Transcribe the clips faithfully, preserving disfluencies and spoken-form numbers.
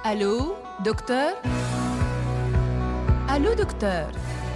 ألو دكتور. ألو دكتور.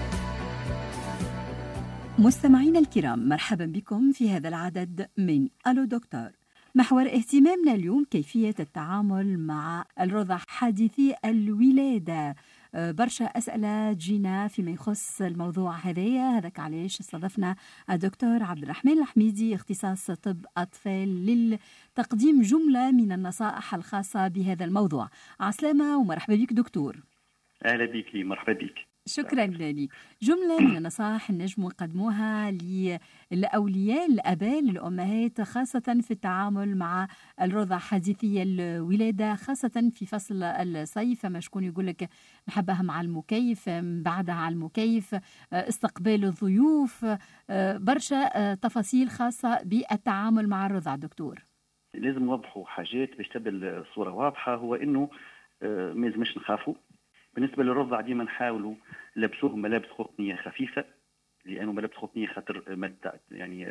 مستمعينا الكرام، مرحبا بكم في هذا العدد من ألو دكتور. محور اهتمامنا اليوم كيفية التعامل مع الرضع حديثي الولادة. برشا أسئلة جينا فيما يخص الموضوع هذايا، هذاك علاش استضفنا الدكتور عبد الرحمن الحميدي، اختصاص طب أطفال، للتقديم جملة من النصائح الخاصة بهذا الموضوع. عسلامة ومرحبا بك دكتور. أهلا بك، مرحبا بك. شكرا لك. جملة من النصائح نجم نقدموها للأولياء، الآباء، للأمهات، خاصة في التعامل مع الرضع حديثي الولادة، خاصة في فصل الصيف. فما شكون يقول لك نحبها مع المكيف، بعدها على المكيف، استقبال الضيوف، برشا تفاصيل خاصة بالتعامل مع الرضع. دكتور، لازم نوضحوا حاجات باش تبدا الصورة واضحة. هو إنه ما لازمش نخافوا. بالنسبة للرضع ديما نحاولوا لبسوهم ملابس قطنية خفيفة، لأنه ملابس قطنية خاطر ما يعني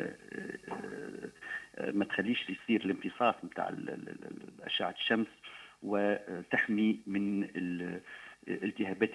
ما تخليش يصير الامتصاص نتاع أشعة الشمس، وتحمي من التهابات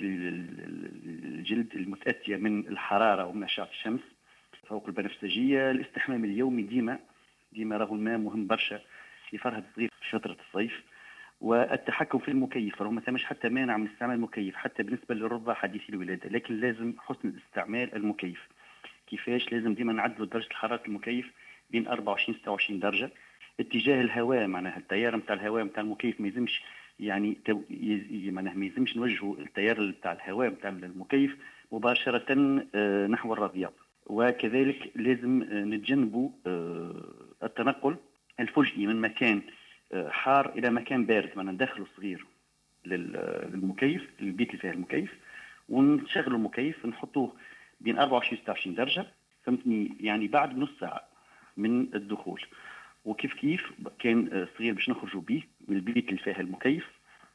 الجلد المتأتية من الحرارة ومن أشعة الشمس. فوق البنفسجية، الاستحمام اليومي ديما ديما راهو الماء مهم برشا لفرهد الصغير في فترة الصيف. والتحكم في المكيف، رغم ما ثمش حتى مانع من استعمال المكيف حتى بالنسبة للرضع حديثي الولادة، لكن لازم حسن استعمال المكيف. كيفاش؟ لازم ديما نعدلوا درجة حرارة المكيف بين أربعة وعشرين ستة وعشرين درجة. اتجاه الهواء، معناها التيار نتاع الهواء نتاع المكيف ما يلزمش يعني تو... معناها ما يلزمش نوجهوا التيار نتاع الهواء نتاع المكيف مباشرة نحو الرضيع. وكذلك لازم نتجنبوا التنقل الفجئي من مكان حار الى مكان بارد، ما ندخلوا الصغير للمكيف، للبيت اللي فيه المكيف، ونشغلوا المكيف نحطوه بين أربعة وعشرين ستة وعشرين درجه، فهمتني؟ يعني بعد نص ساعه من الدخول. وكيف كيف كان الصغير باش نخرجوا به من البيت اللي فيه المكيف،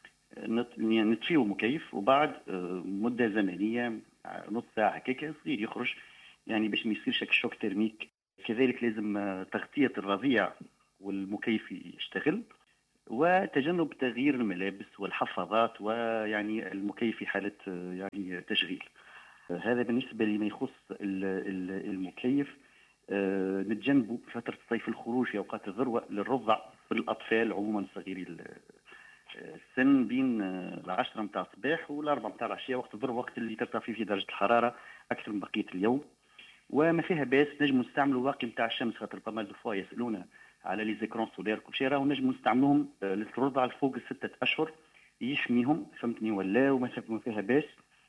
نطفيوا المكيف، وبعد مده زمنيه نص ساعه هكاك الصغير يخرج، يعني باش ما يصيرش شوك ترميك. كذلك لازم تغطيه الرضيع والمكيف يشتغل، وتجنب تغيير الملابس والحفاضات، ويعني المكيف في حالة يعني تشغيل. هذا بالنسبة لما يخص المكيف. نتجنبوا في فترة الصيف الخروج في أوقات الذروة للرضع في الأطفال عموما صغيري السن، بين العشرة متاع الصباح والأربعة متاع العشية، وقت الذروة، وقت اللي ترتفع فيه درجة الحرارة أكثر من بقية اليوم. وما فيها باس نجم نستعملوا الواقي متاع الشمس، خاطر بامال دو فوا يسألونا على لي زيكرون سولير كل شيء، راهو نجم نستعملوهم للرضع الفوق الستة أشهر، يحميهم، فهمتني ولا؟ وما فيها باس.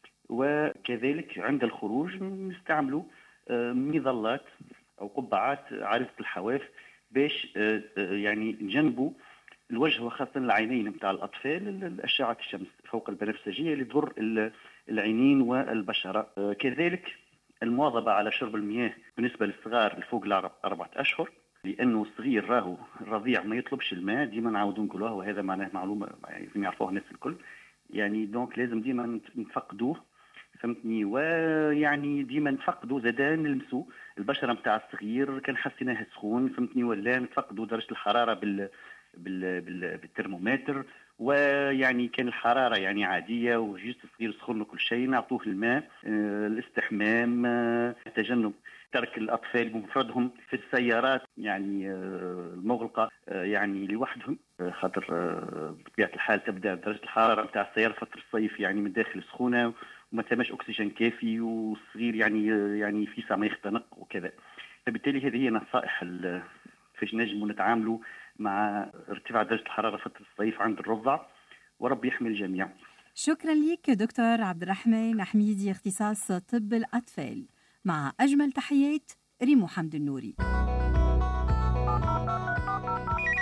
وكذلك عند الخروج نستعملوا مظلات أو قبعات عارضة الحواف باش يعني نجنبوا الوجه وخاصة العينين متاع الأطفال أشعة الشمس فوق البنفسجية اللي تضر العينين والبشرة. كذلك المواظبة على شرب المياه بالنسبة للصغار الفوق الأربعة أشهر، لأنه الصغير راهو الرضيع ما يطلبش الماء، ديما نعاودوا نقولوها، وهذا معناه معلومة لازم يعرفوها الناس الكل. يعني دونك لازم ديما نفقدوه، فهمتني؟ ويعني ديما نفقدوا زادا نلمسوا البشرة متاع الصغير، كان حسيناها سخون، فهمتني ولا؟ نتفقدوا درجة الحرارة بال بال بال بالترمومتر، ويعني كان الحرارة يعني عادية وجيست الصغير سخون وكل شيء، نعطوه الماء. آه الاستحمام، آه تجنب ترك الأطفال بمفردهم في السيارات يعني آه المغلقة آه يعني لوحدهم، آه خاطر آه بطبيعة الحال تبدأ درجة الحرارة بتاع السيارة فترة الصيف يعني من داخل سخونة، وما تماش أكسجين كافي، والصغير يعني آه يعني في ساعة ما يختنق وكذا. فبالتالي هذه هي نصائح فاش نجم نتعاملوا مع ارتفاع درجة الحرارة فترة الصيف عند الرضع، ورب يحمي الجميع. شكرا لك دكتور عبد الرحمن حميدي، اختصاص طب الأطفال. مع أجمل تحيات، ريمو حمد النوري.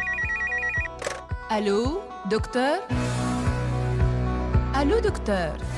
ألو دكتور. ألو دكتور.